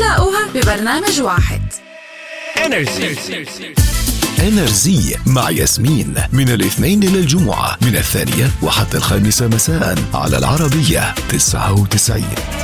تلاقوها ببرنامج واحد. إنرجي مع ياسمين من الاثنين إلى الجمعة من 2 وحتى 5 مساء على العربية 99.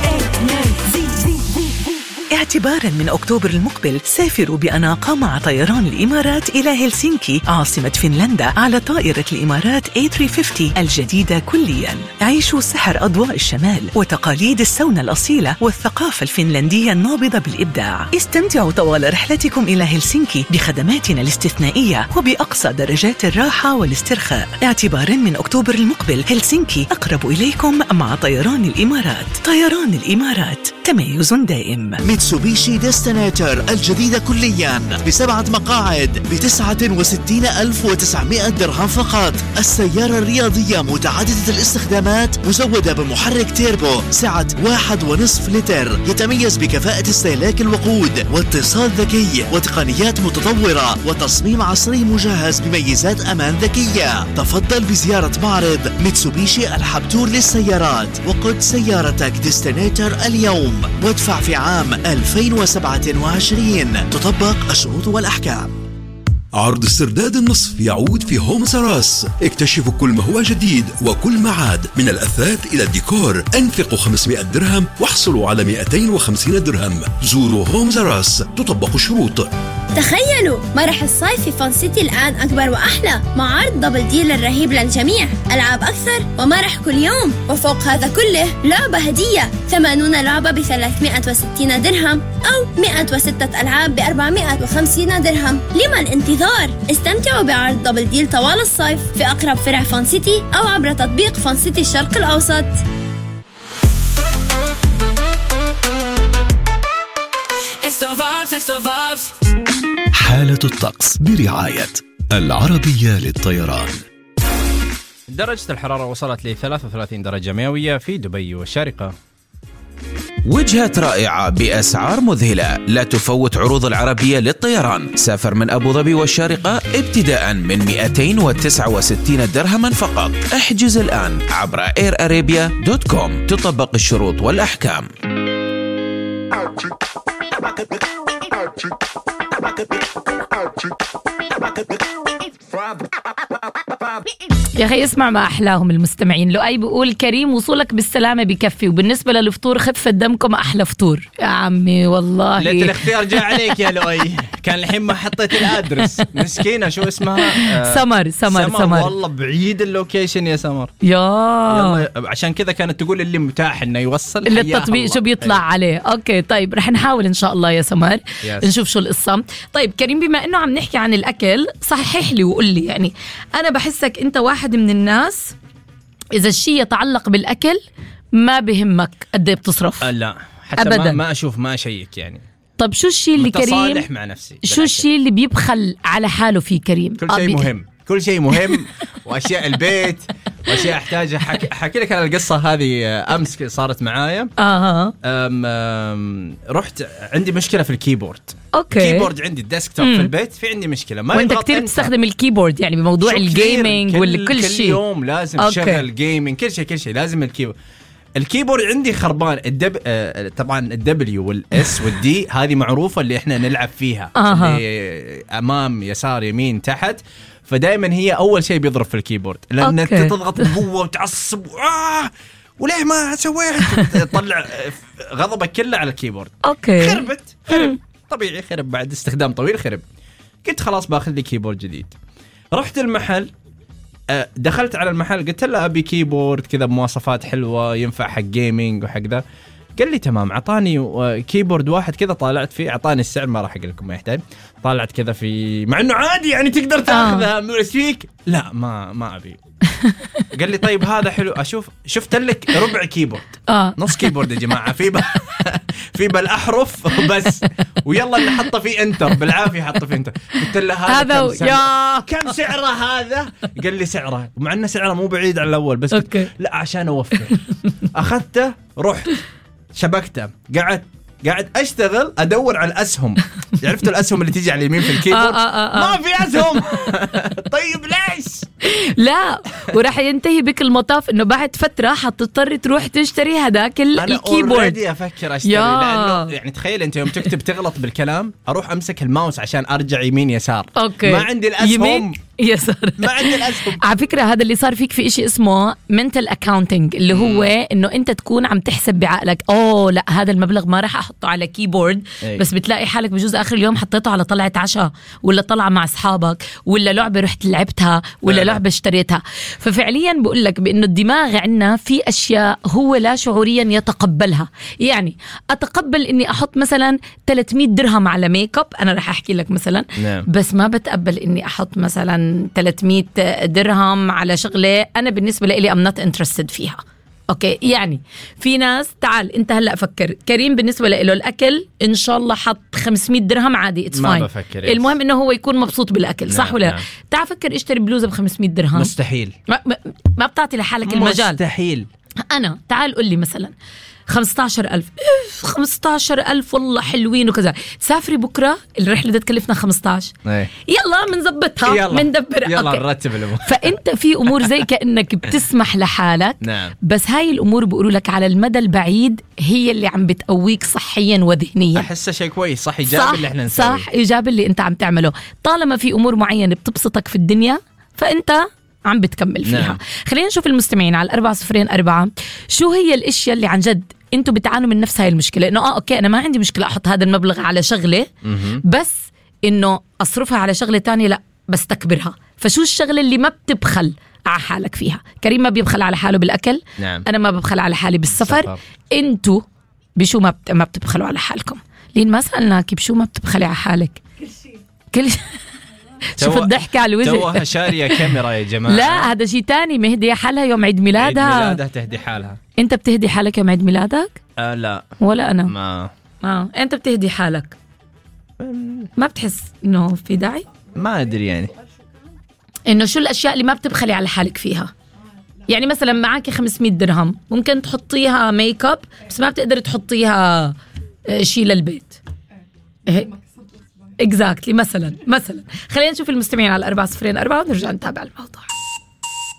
اعتباراً من أكتوبر المقبل سافروا بأناقة مع طيران الإمارات إلى هلسنكي عاصمة فنلندا على طائرة الإمارات A350 الجديدة كلياً. عيشوا سحر أضواء الشمال وتقاليد السونا الأصيلة والثقافة الفنلندية النابضة بالإبداع. استمتعوا طوال رحلتكم إلى هلسنكي بخدماتنا الاستثنائية وبأقصى درجات الراحة والاسترخاء. اعتباراً من أكتوبر المقبل هلسنكي أقرب إليكم مع طيران الإمارات. طيران الإمارات، تميز دائم. ميتسوبيشي ديستنيتر الجديدة كليا ب7 مقاعد ب69,900 درهم فقط. السيارة الرياضية متعددة الاستخدامات مزودة بمحرك تيربو سعة 1.5 لتر يتميز بكفاءة استهلاك الوقود واتصال ذكي وتقنيات متطورة وتصميم عصري مجهز بميزات أمان ذكية. تفضل بزيارة معرض ميتسوبيشي الحبتور للسيارات وقد سيارتك ديستنيتر اليوم وادفع في عام 2027. تطبق الشروط والأحكام. عرض استرداد النصف يعود في هومز راس. اكتشفوا كل ما هو جديد وكل ما عاد من الأثاث إلى الديكور. انفقوا 500 درهم واحصلوا على 250 درهم. زوروا هومز راس، تطبق الشروط. تخيلوا مرح الصيف في فان سيتي الآن أكبر وأحلى مع عرض دبل ديل الرهيب للجميع. ألعاب أكثر ومرح كل يوم، وفوق هذا كله لعبة هدية 80 لعبة ب360 درهم أو 106 ألعاب ب450 درهم. لما الانتظار؟ استمتعوا بعرض دبل ديل طوال الصيف في أقرب فرع فان سيتي أو عبر تطبيق فان سيتي الشرق الأوسط. حالة الطقس برعاية العربية للطيران. درجة الحرارة وصلت ل 33 درجة مئوية في دبي والشارقة. وجهة رائعة بأسعار مذهلة. لا تفوت عروض العربية للطيران. سافر من أبو ظبي والشارقة ابتداء من 269 درهما فقط. احجز الآن عبر airarabia.com. تطبق الشروط والأحكام. يا أخي اسمع ما أحلاهم المستمعين. لؤي بيقول كريم وصولك بالسلامة بكفي، وبالنسبة للفطور خفة دمكم أحلى فطور. يا عمي والله ليت الاختيار جاء عليك يا لؤي. كان الحين ما حطيت الأدرس. مسكينة شو اسمها؟ سمر والله بعيد اللوكيشن يا سمر. يلا عشان كذا كانت تقول اللي متاح إنه يوصل اللي التطبيق شو بيطلع عليه. أوكي طيب رح نحاول إن شاء الله يا سمر نشوف شو القصة. طيب كريم بما إنه عم نحكي عن الأكل صحح لي وقول لي، يعني أنا بحسك أنت واحد من الناس إذا الشيء يتعلق بالأكل ما بهمك قد ايه بتصرف. لا حتى أبداً. ما أشوف ما أشيك يعني. طب شو الشيء اللي كريم متصالح مع نفسي شو الشيء اللي بيبخل على حاله فيه كريم؟ كل شيء مهم وأشياء البيت وأشياء أحتاجها. حكي لك على القصة هذه أمس صارت معايا. رحت عندي مشكلة في الكيبورد. أوكي. الكيبورد عندي الديسكتوب في البيت في عندي مشكلة. ما وانت كتير تستخدم الكيبورد يعني بموضوع الجيمينج كل شيء. كل يوم لازم تشغل جيمينج كل شيء لازم الكيبورد عندي خربان. طبعا الدبليو والإس والدي هذه معروفة اللي احنا نلعب فيها. اللي أمام يسار يمين تحت. فدائما هي أول شيء بيضرب في الكيبورد لأن أنت تضغط بقوة وتعصب وليه ما سويت تطلع غضبك كله على الكيبورد. أوكي. خرب طبيعي خرب بعد استخدام طويل خرب. قلت خلاص باخذ لي كيبورد جديد. رحت المحل دخلت على المحل قلت له أبي كيبورد كذا بمواصفات حلوة ينفع حق جيمينج وحق ذا. قال لي تمام. عطاني كيبورد واحد كذا طالعت فيه. عطاني السعر ما راح أقول لكم ما يحتاج. طالعت كذا في مع إنه عادي يعني تقدر تأخذها فيك. لا ما أبي. قال لي طيب هذا حلو. أشوف شفت لك ربع كيبورد نص كيبورد يا جماعة في بالأحرف بس ويلا اللي حطه فيه انتر بالعافية حطه فيه انتر. قلت له هذا كم سعره هذا؟ قال لي سعره ومع إنه سعره مو بعيد عن الأول بس لا عشان أوفر. أخذته رحت شبكته قاعد أشتغل أدور على الأسهم. عرفتوا الأسهم اللي تيجي على اليمين في الكيبورد؟ ما في أسهم. طيب ليش؟ لا وراح ينتهي بك المطاف انه بعد فتره حتضطر تروح تشتري هذاك الكيبورد. انا افكر اشتري لانه يعني تخيل انت يوم تكتب تغلط بالكلام اروح امسك الماوس عشان ارجع يمين يسار. أوكي. ما عندي الاسهم يمين يسار. ما عندي الاسهم. على فكره هذا اللي صار فيك في إشي اسمه mental accounting اللي هو انه انت تكون عم تحسب بعقلك لا هذا المبلغ ما راح احطه على كيبورد. بس بتلاقي حالك بجوز اخر اليوم حطيته على طلعه عشاء ولا طلعه مع اصحابك ولا لعبه رحت لعبتها ولا لعبه اشتريتها. ففعليا بقول لك بانه الدماغ عندنا في اشياء هو لا شعوريا يتقبلها. يعني اتقبل اني احط مثلا 300 درهم على ميك اب، انا راح احكي لك مثلا بس ما بتقبل اني احط مثلا 300 درهم على شغله انا بالنسبه لي I'm not interested فيها. اوكي يعني في ناس تعال انت هلا فكر كريم بالنسبه له الاكل ان شاء الله حط 500 درهم عادي اتس فاين. المهم انه هو يكون مبسوط بالاكل. صح ولا لا؟ تعال فكر اشتري بلوزه ب 500 درهم. مستحيل. ما بتعطي لحالك المجال. مستحيل. انا تعال قل لي مثلا 15,000 15,000 والله حلوين وكذا. تسافري بكرة الرحلة بدها تكلفنا 15. يلا منزبطها مندبرها يلا نرتب الأمور. فأنت في أمور زي كأنك بتسمح لحالك. بس هاي الأمور بيقولوا لك على المدى البعيد هي اللي عم بتقويك صحيا وذهنيا. أحسه شيء كويس. صح إيجابي اللي احنا نسويه. صح إيجابي اللي أنت عم تعمله. طالما في أمور معينة بتبسطك في الدنيا فأنت عم بتكمل فيها. خلينا نشوف المستمعين على 404 شو هي الاشياء اللي عن جد انتوا بتعانوا من نفس هاي المشكله. انه اوكي انا ما عندي مشكله احط هذا المبلغ على شغله بس انه اصرفها على شغله تانية لا بستكبرها. فشو الشغله اللي ما بتبخل على حالك فيها؟ كريم ما بيبخل على حاله بالاكل. انا ما ببخل على حالي بالسفر. انتوا بشو ما بتبخلوا على حالكم؟ لين ما سالناك بشو ما بتبخلي على حالك؟ كل شيء شوف الضحكة على الوجه. توها شارية كاميرا يا جماعة. لا هذا شيء تاني. مهدية حالها يوم عيد ميلادها. عيد ميلادها تهدي حالها. انت بتهدي حالك يوم عيد ميلادك؟ لا ولا انا. ما انت بتهدي حالك ما بتحس انه في داعي؟ ما ادري يعني انه شو الاشياء اللي ما بتبخلي على حالك فيها. يعني مثلا معاكي 500 درهم ممكن تحطيها ميك اب بس ما بتقدر تحطيها شيء للبيت. اكزاكتلي مثلا خلينا نشوف المستمعين على 404 ونرجع نتابع الموضوع.